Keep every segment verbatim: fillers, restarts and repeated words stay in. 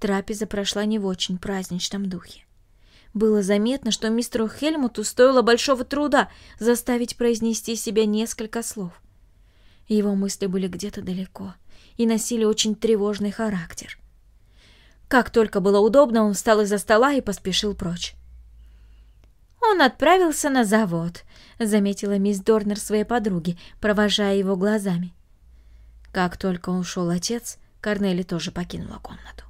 Трапеза прошла не в очень праздничном духе. Было заметно, что мистеру Хельмуту стоило большого труда заставить произнести себе несколько слов. Его мысли были где-то далеко и носили очень тревожный характер. Как только было удобно, он встал из-за стола и поспешил прочь. «Он отправился на завод», — заметила мисс Дорнер своей подруге, провожая его глазами. Как только ушел отец, Корнели тоже покинула комнату.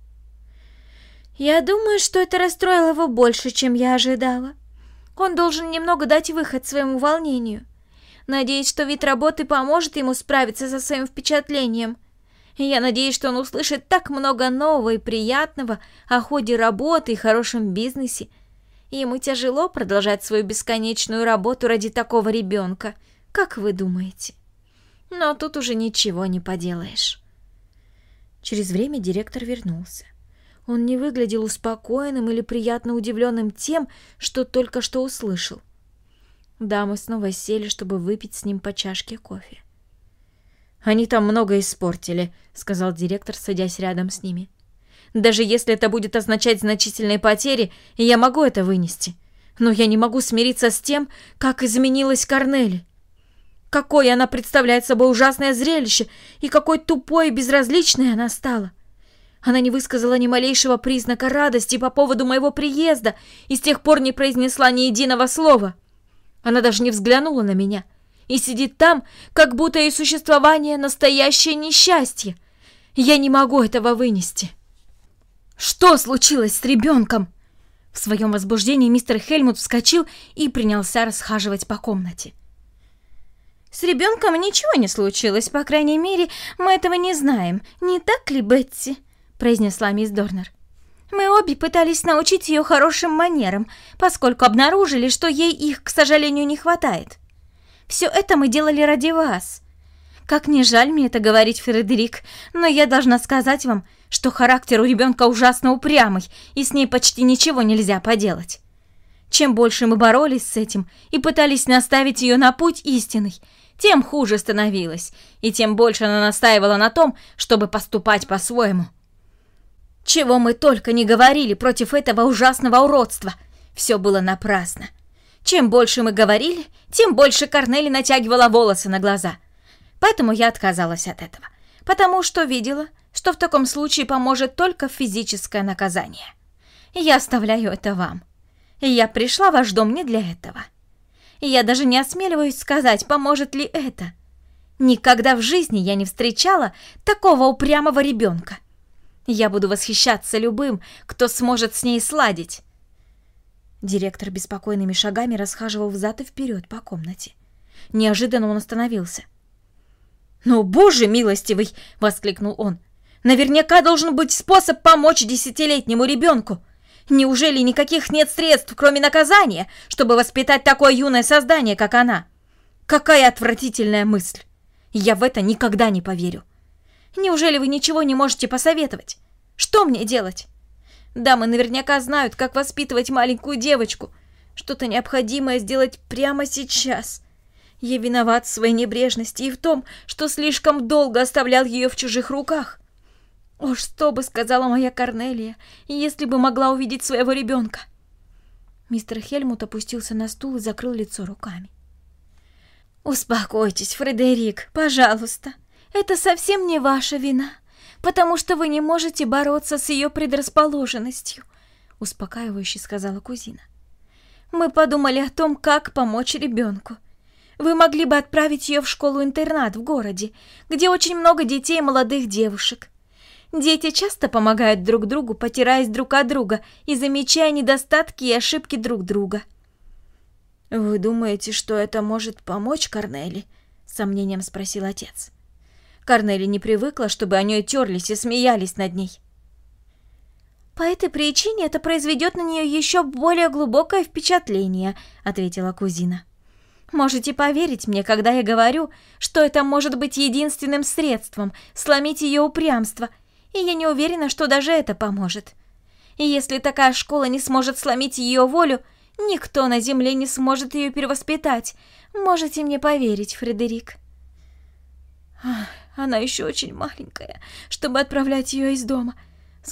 «Я думаю, что это расстроило его больше, чем я ожидала. Он должен немного дать выход своему волнению. Надеюсь, что вид работы поможет ему справиться со своим впечатлением. Я надеюсь, что он услышит так много нового и приятного о ходе работы и хорошем бизнесе. Ему тяжело продолжать свою бесконечную работу ради такого ребенка, как вы думаете? Но тут уже ничего не поделаешь». Через время директор вернулся. Он не выглядел успокоенным или приятно удивленным тем, что только что услышал. Дамы снова сели, чтобы выпить с ним по чашке кофе. «Они там много испортили», — сказал директор, садясь рядом с ними. «Даже если это будет означать значительные потери, я могу это вынести. Но я не могу смириться с тем, как изменилась Корнели. Какое она представляет собой ужасное зрелище, и какой тупой и безразличной она стала. Она не высказала ни малейшего признака радости по поводу моего приезда и с тех пор не произнесла ни единого слова. Она даже не взглянула на меня и сидит там, как будто ее существование — настоящее несчастье. Я не могу этого вынести». «Что случилось с ребенком?» В своем возбуждении мистер Хельмут вскочил и принялся расхаживать по комнате. «С ребенком ничего не случилось, по крайней мере, мы этого не знаем. Не так ли, Бетти?» — произнесла мисс Дорнер. «Мы обе пытались научить ее хорошим манерам, поскольку обнаружили, что ей их, к сожалению, не хватает. Все это мы делали ради вас. Как не жаль мне это говорить, Фредерик, но я должна сказать вам, что характер у ребенка ужасно упрямый, и с ней почти ничего нельзя поделать. Чем больше мы боролись с этим и пытались наставить ее на путь истинный, тем хуже становилось, и тем больше она настаивала на том, чтобы поступать по-своему. Чего мы только не говорили против этого ужасного уродства, все было напрасно. Чем больше мы говорили, тем больше Корнели натягивала волосы на глаза. Поэтому я отказалась от этого, потому что видела, что в таком случае поможет только физическое наказание. Я оставляю это вам. Я пришла в ваш дом не для этого. Я даже не осмеливаюсь сказать, поможет ли это. Никогда в жизни я не встречала такого упрямого ребенка. Я буду восхищаться любым, кто сможет с ней сладить». Директор беспокойными шагами расхаживал взад и вперед по комнате. Неожиданно он остановился. «Ну, боже милостивый!» — воскликнул он. «Наверняка должен быть способ помочь десятилетнему ребенку. Неужели никаких нет средств, кроме наказания, чтобы воспитать такое юное создание, как она? Какая отвратительная мысль! Я в это никогда не поверю. Неужели вы ничего не можете посоветовать? Что мне делать? Дамы наверняка знают, как воспитывать маленькую девочку. Что-то необходимое сделать прямо сейчас. Я виноват в своей небрежности и в том, что слишком долго оставлял ее в чужих руках. О, что бы сказала моя Корнелия, если бы могла увидеть своего ребенка!» Мистер Хельмут опустился на стул и закрыл лицо руками. «Успокойтесь, Фредерик, пожалуйста. Это совсем не ваша вина, потому что вы не можете бороться с ее предрасположенностью», — успокаивающе сказала кузина. «Мы подумали о том, как помочь ребенку. Вы могли бы отправить ее в школу-интернат в городе, где очень много детей и молодых девушек. Дети часто помогают друг другу, потираясь друг от друга и замечая недостатки и ошибки друг друга». «Вы думаете, что это может помочь Корнели?» — с сомнением спросил отец. Корнели не привыкла, чтобы о ней терлись и смеялись над ней. «По этой причине это произведет на нее еще более глубокое впечатление», — ответила кузина. «Можете поверить мне, когда я говорю, что это может быть единственным средством сломить ее упрямство, и я не уверена, что даже это поможет. И если такая школа не сможет сломить ее волю, никто на земле не сможет ее перевоспитать. Можете мне поверить, Фредерик». «Ах, она еще очень маленькая, чтобы отправлять ее из дома.